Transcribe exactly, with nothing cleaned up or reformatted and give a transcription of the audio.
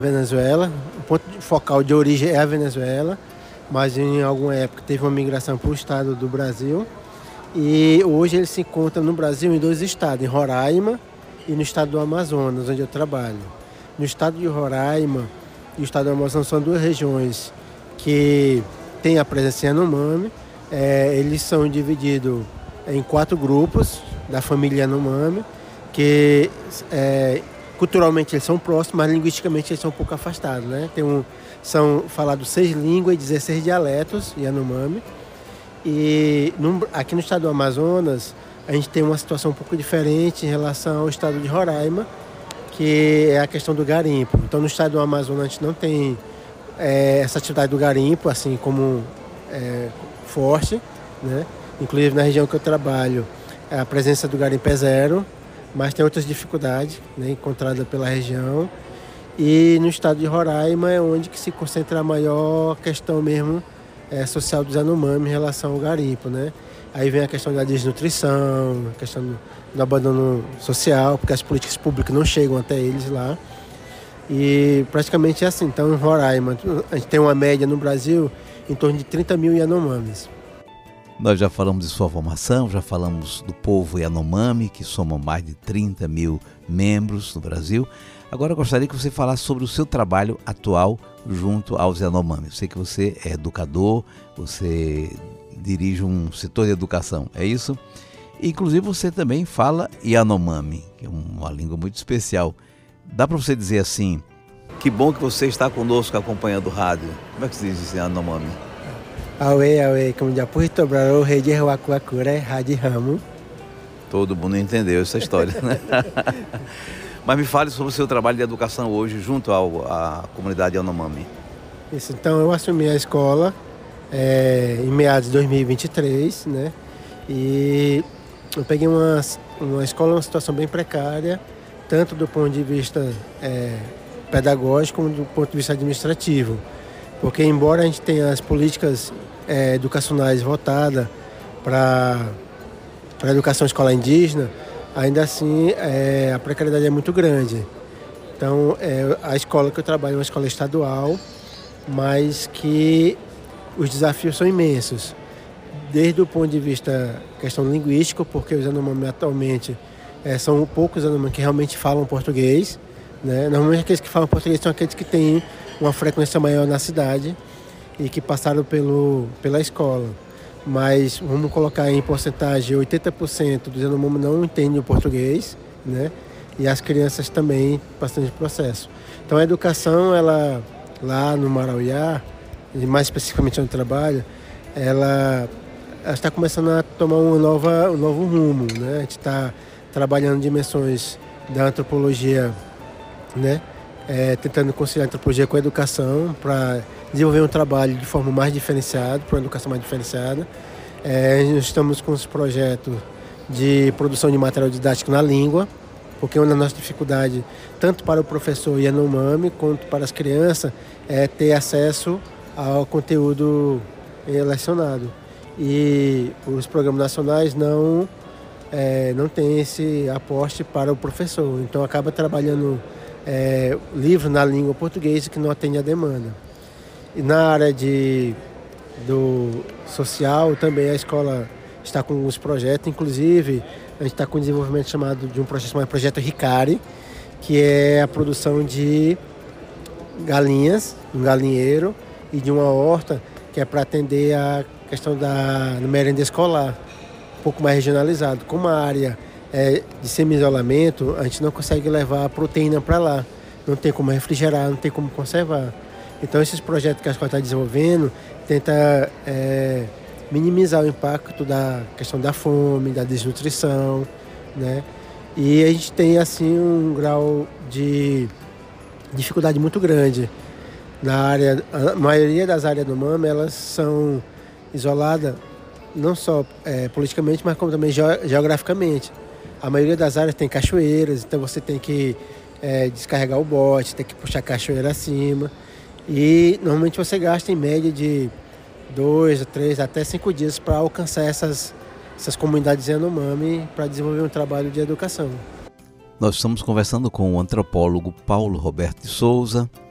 Venezuela, o ponto focal de origem é a Venezuela, mas em alguma época teve uma migração para o estado do Brasil. E hoje ele se encontra no Brasil em dois estados, em Roraima e no estado do Amazonas, onde eu trabalho. No estado de Roraima e o estado do Amazonas são duas regiões que têm a presença Yanomami. É, eles são divididos em quatro grupos da família Yanomami, que é, culturalmente eles são próximos, mas linguisticamente eles são um pouco afastados, né? Tem um, são falados seis línguas e dezesseis dialetos Yanomami. E no, aqui no estado do Amazonas, a gente tem uma situação um pouco diferente em relação ao estado de Roraima, que é a questão do garimpo. Então, no estado do Amazonas, a gente não tem é, essa atividade do garimpo, assim como é, forte, né? Inclusive, na região que eu trabalho, a presença do garimpo é zero, mas tem outras dificuldades, né, encontradas pela região. E no estado de Roraima é onde que se concentra a maior questão mesmo É, social dos Yanomami em relação ao garimpo, né? Aí vem a questão da desnutrição, a questão do, do abandono social, porque as políticas públicas não chegam até eles lá. E praticamente é assim. Então, em Roraima, a gente tem uma média no Brasil em torno de trinta mil Yanomamis. Nós já falamos de sua formação, já falamos do povo Yanomami, que soma mais de trinta mil membros no Brasil. Agora eu gostaria que você falasse sobre o seu trabalho atual junto aos Yanomami. Eu sei que você é educador, você dirige um setor de educação, é isso? Inclusive você também fala Yanomami, que é uma língua muito especial. Dá para você dizer assim, que bom que você está conosco acompanhando o rádio. Como é que se diz isso em Yanomami? Aue, aue, como já puito braro, rei de Huacuacura, rádio ramo. Todo mundo entendeu essa história, né? Mas me fale sobre o seu trabalho de educação hoje junto ao, à comunidade Yanomami. Isso, então eu assumi a escola é, em meados de dois mil e vinte e três, né? E eu peguei uma, uma escola numa situação bem precária, tanto do ponto de vista é, pedagógico como do ponto de vista administrativo. Porque embora a gente tenha as políticas é, educacionais voltadas para a educação escolar indígena, ainda assim é, a precariedade é muito grande. Então é, a escola que eu trabalho é uma escola estadual, mas que os desafios são imensos. Desde o ponto de vista questão linguística, porque os Yanomami atualmente é, são poucos Yanomami que realmente falam português, né? Normalmente aqueles que falam português são aqueles que têm uma frequência maior na cidade e que passaram pelo, pela escola. Mas vamos colocar em porcentagem, oitenta por cento dos Yanomami não entendem o português, né? E as crianças também passam de processo. Então a educação, ela, lá no Marauiá, e mais especificamente no trabalho, ela, ela está começando a tomar uma nova, um novo rumo, né? A gente está trabalhando dimensões da antropologia, né? É, tentando conciliar a antropologia com a educação para desenvolver um trabalho de forma mais diferenciada, para uma educação mais diferenciada. É, nós estamos com os projetos de produção de material didático na língua, porque uma das nossas dificuldades, tanto para o professor Yanomami quanto para as crianças, é ter acesso ao conteúdo lecionado. E os programas nacionais não, é, não têm esse aporte para o professor, então acaba trabalhando É, livro na língua portuguesa que não atende à demanda. E na área de, do social também a escola está com alguns projetos, inclusive a gente está com um desenvolvimento chamado de um projeto chamado Projeto Ricari, que é a produção de galinhas, um galinheiro e de uma horta que é para atender a questão da merenda escolar, um pouco mais regionalizado. Como a área É, de semi-isolamento, a gente não consegue levar a proteína para lá. Não tem como refrigerar, não tem como conservar. Então, esses projetos que a escola está desenvolvendo tenta é, minimizar o impacto da questão da fome, da desnutrição, né? E a gente tem, assim, um grau de dificuldade muito grande. Na área, a maioria das áreas do Yanomami, elas são isoladas, não só é, politicamente, mas como também geograficamente. A maioria das áreas tem cachoeiras, então você tem que é, descarregar o bote, tem que puxar a cachoeira acima. E normalmente você gasta em média de dois, três, até cinco dias para alcançar essas, essas comunidades Yanomami para desenvolver um trabalho de educação. Nós estamos conversando com o antropólogo Paulo Roberto de Souza,